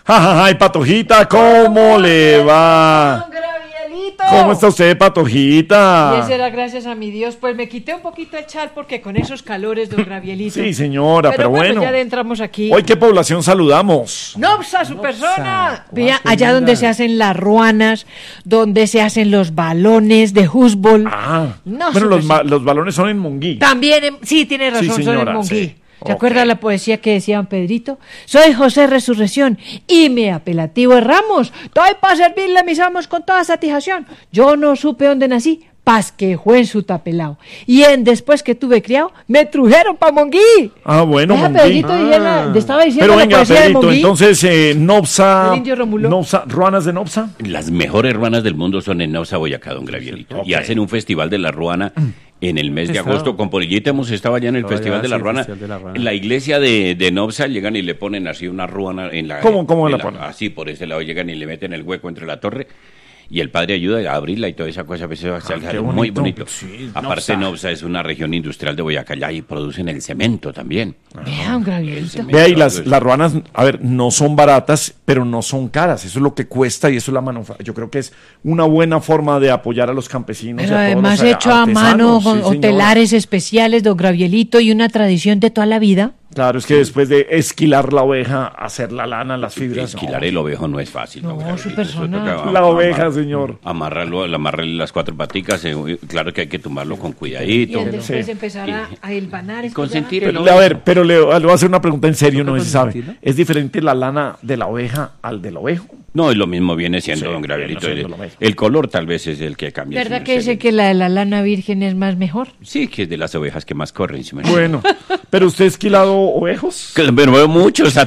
Ay, Patojita, ¿cómo le va? ¿Cómo está usted, Patojita? Y eso era gracias a mi Dios. Pues me quité un poquito el chal porque con esos calores, don Gravielito. Sí, señora, pero bueno. Ya entramos aquí. Hoy, ¿qué población saludamos? Nopsa, su persona. Vea, allá donde se hacen las ruanas, donde se hacen los balones de fútbol. No, bueno, los balones son en Monguí. También, sí, tiene razón, sí, señora, son en Monguí. sí. ¿Se acuerda la poesía que decía don Pedrito? Soy José Resurrección y mi apelativo es Ramos. Estoy para servirle a mis amos con toda satisfacción. Yo no supe dónde nací, paz que fue en su tapelao. Y después que tuve criado, me trujeron pa' Monguí. Bueno, Monguí. Pedrito estaba diciendo pero la venga, poesía Pedrito, de Monguí. Entonces, Nopsa, El indio Rómulo. Nopsa, ¿ruanas de Nopsa? Las mejores ruanas del mundo son en Nopsa, Boyacá, don Gravielito. Okay. Y hacen un festival de la ruana en el mes de agosto. Con Polillita hemos estado allá en el Festival de la Ruana. En la iglesia de Nopsa llegan y le ponen así una ruana en la... ¿Cómo la ponen? Así, por ese lado llegan y le meten el hueco entre la torre. Y el padre ayuda a abrirla y toda esa cosa, muy bonito. Sí, aparte, Nopsa es una región industrial de Boyacá y producen el cemento también. Vea, un Gravielito. Vea, y las ruanas, a ver, no son baratas, pero no son caras. Eso es lo que cuesta y eso es la manufactura. Yo creo que es una buena forma de apoyar a los campesinos. Pero y a todos además los hecho a artesanos, mano, sí, con hotelares especiales, don Gravielito, y una tradición de toda la vida. Claro, es que después de esquilar la oveja, hacer la lana, las fibras... Esquilar el ovejo no es fácil. No, su persona. La oveja, señor. Amarrarle las cuatro paticas, claro que hay que tomarlo con cuidadito. Y después empezar a hilvanar. Consentir el ovejo. A ver, pero le voy a hacer una pregunta en serio, no se sabe. ¿Es diferente la lana de la oveja al del ovejo? No, es lo mismo viene siendo, don Gravielito. El color tal vez es el que cambia. ¿Verdad que dice que la de la lana virgen es más mejor? Sí, que es de las ovejas que más corren. Bueno, pero usted ha esquilado ovejos. Pero veo muchos.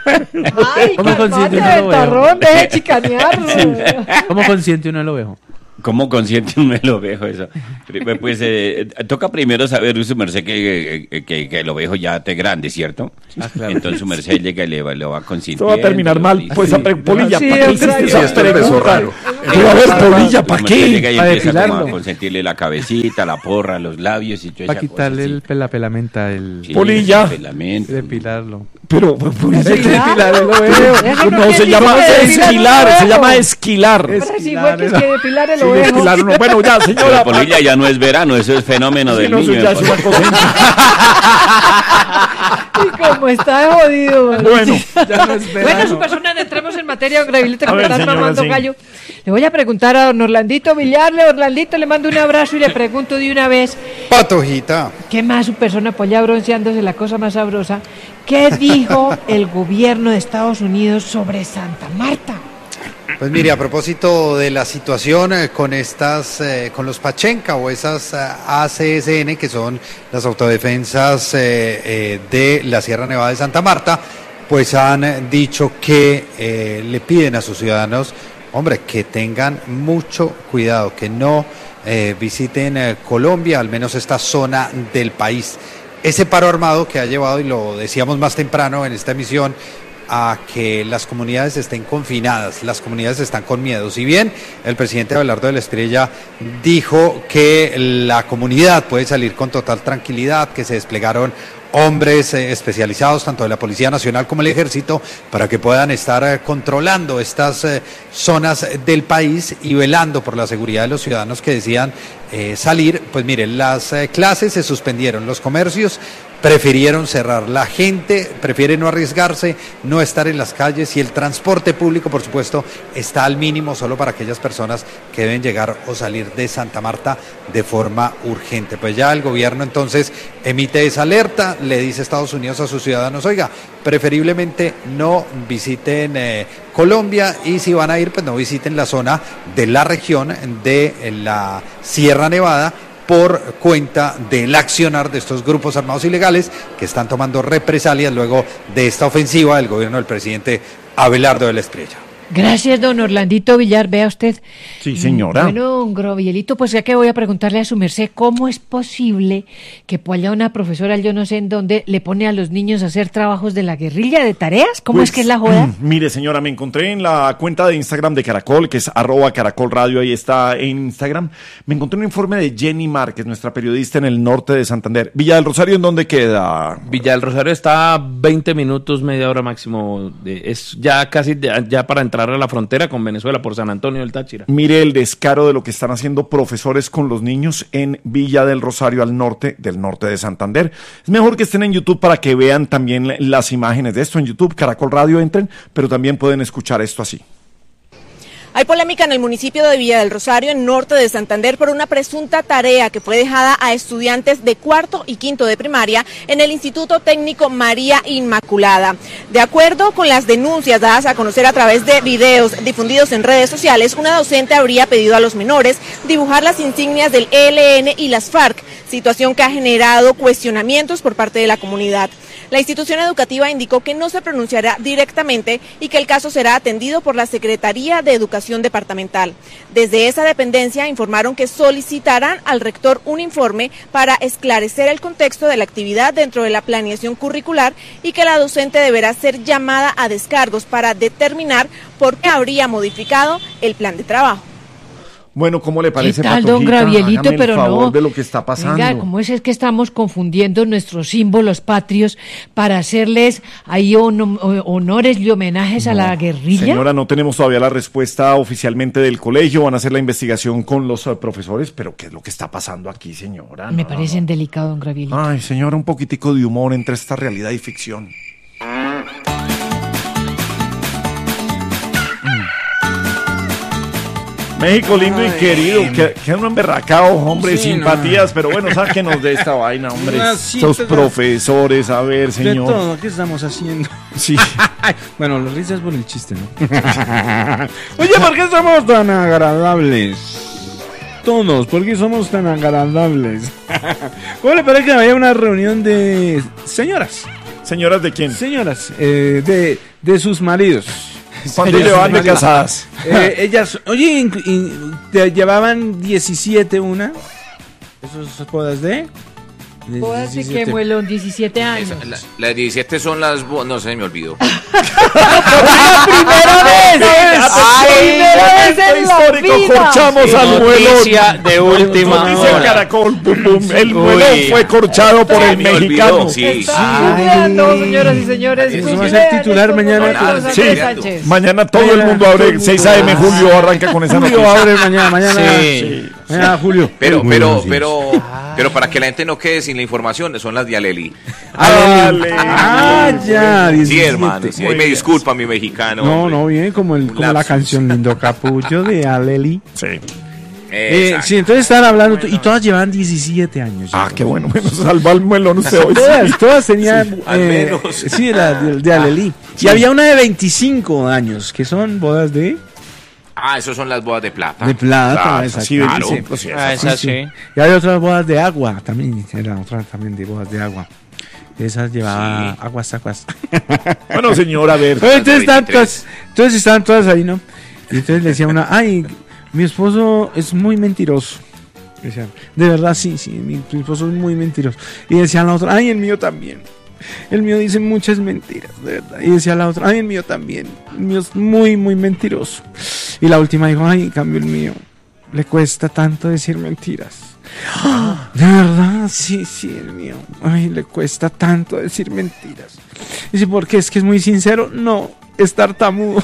Ay, ¿Cómo consiente uno el tarrón, deje chicanearlo. ¿Cómo consiente uno el ovejo? ¿Cómo consiente un ovejo eso? Pues toca primero saber, su merced, que el ovejo ya esté grande, ¿cierto? Claro. Entonces su merced llega y le va a consentir. Esto va a terminar mal, pues, Polilla, Sí, ¿para qué hiciste esa esto empezó raro. Pero a ver, Polilla, ¿para Llega qué? y Para empieza depilarlo. como a consentirle la cabecita, la porra, los labios y toda Para esa quitarle cosa, la pelamenta, sí. Polilla. Sí, pelamento. depilarlo. Pero, Polilla, Depilar el ovejo. Eso no, se quiere llama decir esquilar, depilar se el llama ovejo. esquilar. Pero si fue que es que depilar el Sí, ovejo. esquilar, no. Bueno, ya, Pero señora. Polilla ya no es verano, eso es fenómeno Sí, del no, niño. eso ya es una cosa. Y como está de jodido. Bueno, Ya no es Bueno, su persona, entremos en materia, don Gravielito, que A me ver, están señora, mamando sí. gallo. Le voy a preguntar a don Orlandito Villarle. Orlandito, le mando un abrazo y le pregunto de una vez, Patojita. ¿qué más su persona pues ya bronceándose, la cosa más sabrosa? ¿Qué dijo el gobierno de Estados Unidos sobre Santa Marta? Pues mire, a propósito de la situación con con los Pachenca o esas ACSN, que son las autodefensas de la Sierra Nevada de Santa Marta, pues han dicho que le piden a sus ciudadanos, hombre, que tengan mucho cuidado, que no visiten Colombia, al menos esta zona del país. Ese paro armado que ha llevado, y lo decíamos más temprano en esta emisión, a que las comunidades estén confinadas, las comunidades están con miedo. Si bien el presidente Abelardo de la Estrella dijo que la comunidad puede salir con total tranquilidad, que se desplegaron hombres especializados tanto de la Policía Nacional como el Ejército para que puedan estar controlando estas zonas del país y velando por la seguridad de los ciudadanos que decían salir, pues miren, las clases se suspendieron, los comercios prefirieron cerrar, la gente prefiere no arriesgarse, no estar en las calles, y el transporte público, por supuesto, está al mínimo solo para aquellas personas que deben llegar o salir de Santa Marta de forma urgente. Pues ya el gobierno entonces emite esa alerta, le dice a Estados Unidos a sus ciudadanos, oiga, preferiblemente no visiten Colombia, y si van a ir, pues no visiten la zona de la región de la Sierra Nevada, por cuenta del accionar de estos grupos armados ilegales que están tomando represalias luego de esta ofensiva del gobierno del presidente Abelardo de la Estrella. Gracias, don Orlandito Villar, vea usted. Sí, señora. Bueno, don Gabrielito, pues ya que voy a preguntarle a su merced, ¿cómo es posible que por allá una profesora, yo no sé en dónde, le pone a los niños a hacer trabajos de la guerrilla, de tareas? ¿Cómo Pues, es que es la joda? Mire, señora, me encontré en la cuenta de Instagram de Caracol, que es @caracolradio, ahí está en Instagram. Me encontré un informe de Jenny Márquez, nuestra periodista en el norte de Santander. Villa del Rosario, ¿en dónde queda? Villa del Rosario está a 20 minutos, media hora máximo. Es ya casi ya para entrar a la frontera con Venezuela por San Antonio del Táchira. Mire el descaro de lo que están haciendo profesores con los niños en Villa del Rosario, al norte del norte de Santander. Es mejor que estén en YouTube para que vean también las imágenes de esto en YouTube. Caracol Radio, entren, pero también pueden escuchar esto así. Hay polémica en el municipio de Villa del Rosario, en norte de Santander, por una presunta tarea que fue dejada a estudiantes de cuarto y quinto de primaria en el Instituto Técnico María Inmaculada. De acuerdo con las denuncias dadas a conocer a través de videos difundidos en redes sociales, una docente habría pedido a los menores dibujar las insignias del ELN y las FARC, situación que ha generado cuestionamientos por parte de la comunidad. La institución educativa indicó que no se pronunciará directamente y que el caso será atendido por la Secretaría de Educación Departamental. Desde esa dependencia informaron que solicitarán al rector un informe para esclarecer el contexto de la actividad dentro de la planeación curricular y que la docente deberá ser llamada a descargos para determinar por qué habría modificado el plan de trabajo. Bueno, ¿cómo le parece, ¿Qué tal, Patojita? don Gabrielito? Hágame el Pero favor no. de lo que está pasando. Venga, ¿cómo es que estamos confundiendo nuestros símbolos patrios para hacerles ahí honores y homenajes a la guerrilla? Señora, no tenemos todavía la respuesta oficialmente del colegio. Van a hacer la investigación con los profesores, pero ¿qué es lo que está pasando aquí, señora? Me parecen delicado, don Gabrielito. Ay, señora, un poquitico de humor entre esta realidad y ficción. México lindo y querido, queda uno emberracado, hombre, Sí, simpatías, pero bueno, sáquenos de esta vaina, hombre. Sí, Estos te da- profesores, a ver, De señor. todo, ¿qué estamos haciendo? Sí. Bueno, los risas por el chiste, ¿no? Oye, ¿por qué somos tan agradables? Todos, ¿por qué somos tan agradables? ¿Cómo le parece que había una reunión de señoras? ¿Señoras de quién? Señoras, de sus maridos. ¿Cuánto llevan de casadas? Ellas, oye, te llevaban 17 una. ¿Esos bodas de? Bodas de que muelón, 17 años. Las 17 son las... No sé, me olvidó. ¡Primera vez en la Histórico, vida! corchamos al muelón. Noticia de última Noticia de hora. Caracol, pum, pum. El Uy. muelón fue corchado por el Me olvidó, mexicano. sí. Está googleando, señoras y señores. Eso va a Googleen ser titular esto mañana. con Carlos Sí. Andrés Sánchez. Mañana todo el mundo abre, 6 a.m. Julio arranca con esa Julio noticia. abre mañana. Sí. Mañana, Julio. Pero Pero para que la gente no quede sin la información, son las de Aleli. Dale. ya, 17. Sí, hermano. Sí, ahí me disculpa mi mexicano. No, hombre. no, bien, como la lapsus. canción Lindo Capullo de Aleli. Sí. Exacto. Sí, entonces estaban hablando, y todas llevaban 17 años. Ah, qué bueno. Bueno, salva el muelón usted hoy. Todas tenían. al menos. Sí, la de Aleli. Y había una de 25 años, que son bodas de Esas son las bodas de plata. plata. Ah, exacto. sí, Claro. 25, sí, Ah, esas. esa sí. Y hay otras bodas de agua también. Era otra también de bodas de agua. Esas llevaba aguas. Bueno, señor, a ver. Entonces estaban todas ahí, ¿no? Y entonces le decía una, ay, mi esposo es muy mentiroso. Decía, de verdad, sí, mi esposo es muy mentiroso. Y decía la otra, ay, el mío también. El mío dice muchas mentiras, de verdad. Y decía la otra, ay, el mío también. El mío es muy, muy mentiroso. Y la última dijo, ay, en cambio el mío le cuesta tanto decir mentiras. De verdad, sí, el mío. Ay, le cuesta tanto decir mentiras. Dice, ¿por qué? ¿Es que es muy sincero? No, es tartamudo.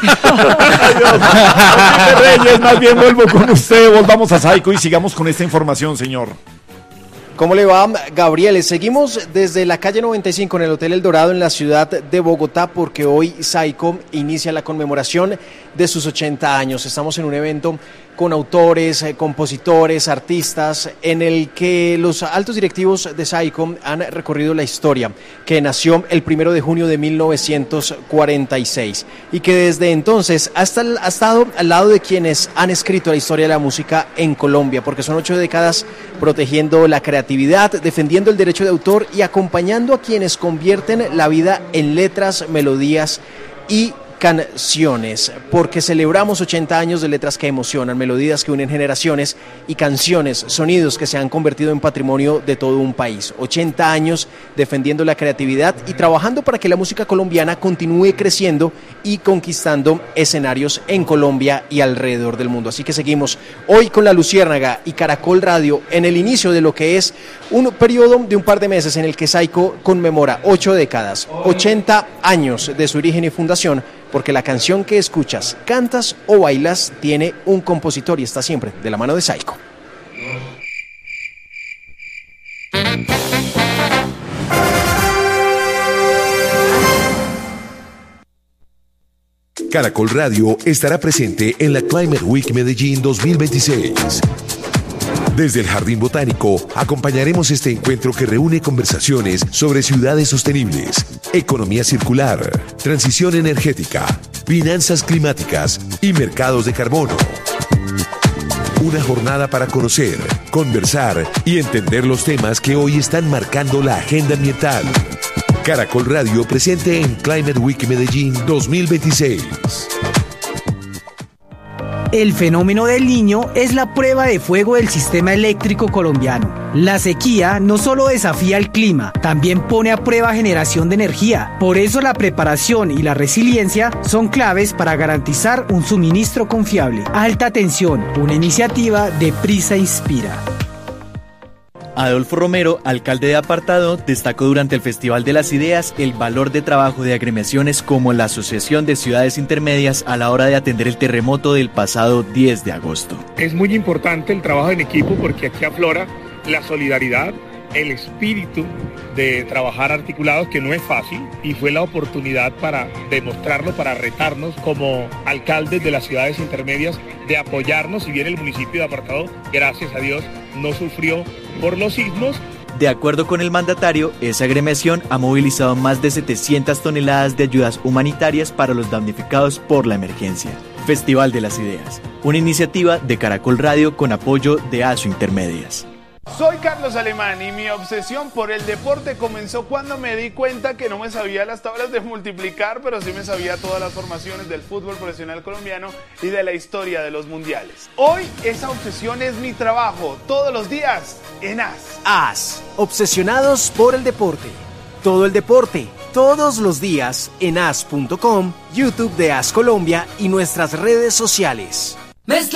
Reyes, más bien vuelvo con usted. Volvamos a Saico y sigamos con esta información, señor. ¿Cómo le va, Gabriel? Seguimos desde la calle 95 en el Hotel El Dorado en la ciudad de Bogotá porque hoy Saico inicia la conmemoración de sus 80 años. Estamos en un evento con autores, compositores, artistas, en el que los altos directivos de Saico han recorrido la historia, que nació el 1 de junio de 1946 y que desde entonces ha estado al lado de quienes han escrito la historia de la música en Colombia, porque son 8 décadas protegiendo la creatividad, defendiendo el derecho de autor y acompañando a quienes convierten la vida en letras, melodías y canciones, porque celebramos 80 años de letras que emocionan, melodías que unen generaciones y canciones, sonidos que se han convertido en patrimonio de todo un país. 80 años defendiendo la creatividad y trabajando para que la música colombiana continúe creciendo y conquistando escenarios en Colombia y alrededor del mundo. Así que seguimos hoy con La Luciérnaga y Caracol Radio en el inicio de lo que es un periodo de un par de meses en el que Saico conmemora 8 décadas, 80 años de su origen y fundación, porque la canción que escuchas, cantas o bailas tiene un compositor y está siempre de la mano de Saico. Caracol Radio estará presente en la Climate Week Medellín 2026. Desde el Jardín Botánico acompañaremos este encuentro que reúne conversaciones sobre ciudades sostenibles, economía circular, transición energética, finanzas climáticas y mercados de carbono. Una jornada para conocer, conversar y entender los temas que hoy están marcando la agenda ambiental. Caracol Radio presente en Climate Week Medellín 2026. El fenómeno del Niño es la prueba de fuego del sistema eléctrico colombiano. La sequía no solo desafía el clima, también pone a prueba generación de energía. Por eso la preparación y la resiliencia son claves para garantizar un suministro confiable. Alta tensión, una iniciativa de Prisa Inspira. Adolfo Romero, alcalde de Apartado, destacó durante el Festival de las Ideas el valor de trabajo de agremiaciones como la Asociación de Ciudades Intermedias a la hora de atender el terremoto del pasado 10 de agosto. Es muy importante el trabajo en equipo porque aquí aflora la solidaridad, el espíritu de trabajar articulados, que no es fácil, y fue la oportunidad para demostrarlo, para retarnos como alcaldes de las ciudades intermedias, de apoyarnos. Si bien el municipio de Apartado, gracias a Dios, no sufrió por los sismos. De acuerdo con el mandatario, esa agremiación ha movilizado más de 700 toneladas de ayudas humanitarias para los damnificados por la emergencia. Festival de las Ideas, una iniciativa de Caracol Radio con apoyo de ASO Intermedias. Soy Carlos Alemán y mi obsesión por el deporte comenzó cuando me di cuenta que no me sabía las tablas de multiplicar, pero sí me sabía todas las formaciones del fútbol profesional colombiano y de la historia de los mundiales. Hoy esa obsesión es mi trabajo, todos los días en AS. AS, obsesionados por el deporte. Todo el deporte, todos los días en as.com, YouTube de AS Colombia y nuestras redes sociales.